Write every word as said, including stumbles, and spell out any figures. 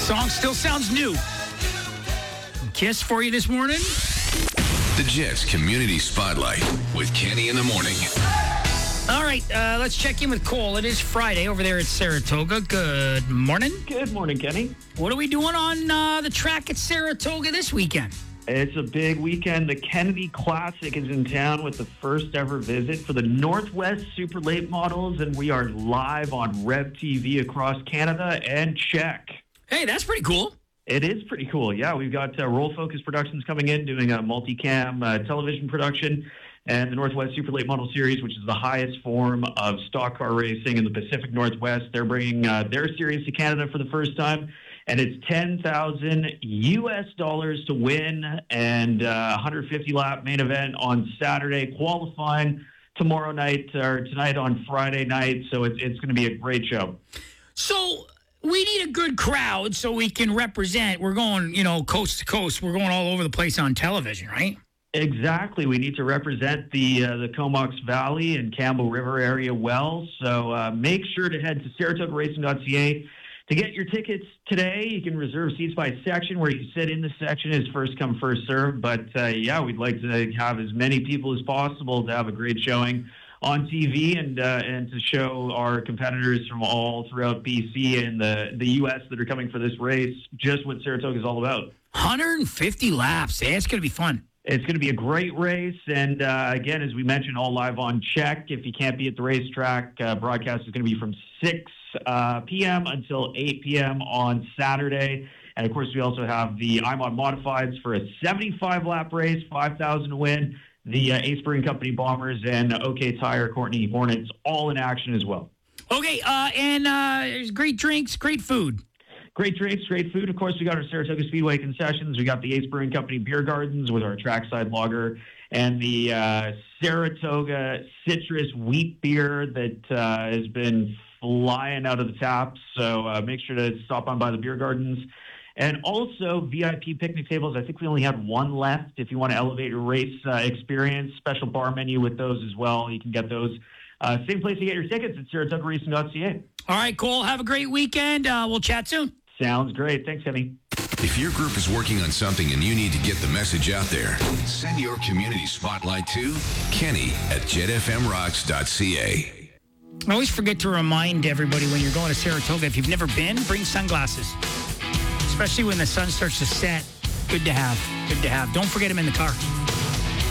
Song still sounds new. Kiss for you this morning. The Jets Community Spotlight with Kenny in the morning. All right, uh, let's check in with Cole. It is Friday over there at Saratoga. Good morning. Good morning, Kenny. What are we doing on uh, the track at Saratoga this weekend? It's a big weekend. The Kennedy Classic is in town with the first ever visit for the Northwest Super Late Models, and we are live on Rev T V across Canada and Czech. Hey, that's pretty cool. It is pretty cool, yeah. We've got uh, Roll Focus Productions coming in, doing a multicam uh, television production, and the Northwest Super Late Model Series, which is the highest form of stock car racing in the Pacific Northwest. They're bringing uh, their series to Canada for the first time, and it's ten thousand U S dollars to win, and uh, one hundred fifty lap main event on Saturday, qualifying tomorrow night or tonight on Friday night. So it's it's going to be a great show. So we need a good crowd so we can represent. We're going, you know, coast to coast. We're going all over the place on television, right? Exactly. We need to represent the uh, the Comox Valley and Campbell River area well. So uh, make sure to head to saratoga racing dot c a to get your tickets today. You can reserve seats by section. Where you sit in the section is first come, first served. But uh, yeah, we'd like to have as many people as possible to have a great showing on T V and uh, and to show our competitors from all throughout B C and the, the U S that are coming for this race just what Saratoga is all about. one hundred fifty laps. Hey, it's going to be fun. It's going to be a great race. And uh, again, as we mentioned, all live on Czech. If you can't be at the racetrack, uh, broadcast is going to be from six p.m. until eight p.m. on Saturday. And, of course, we also have the I M O D Modifieds for a seventy-five lap race, five thousand to win. The uh, Ace Brewing Company Bombers and OK Tire Courtney Hornets all in action as well. Okay, uh, and uh, there's great drinks, great food. Great drinks, great food. Of course, we got our Saratoga Speedway concessions. We got the Ace Brewing Company beer gardens with our trackside lager and the uh, Saratoga citrus wheat beer that uh, has been flying out of the taps. So uh, make sure to stop on by the beer gardens. And also V I P picnic tables. I think we only had one left. If you want to elevate your race uh, experience, special bar menu with those as well. You can get those. Uh, same place to get your tickets at saratoga racing dot c a. All right, Cole. Have a great weekend. Uh, we'll chat soon. Sounds great. Thanks, Kenny. If your group is working on something and you need to get the message out there, send your community spotlight to Kenny at jet f m rocks dot c a. I always forget to remind everybody when you're going to Saratoga, if you've never been, bring sunglasses. Especially when the sun starts to set. Good to have. Good to have. Don't forget them in the car.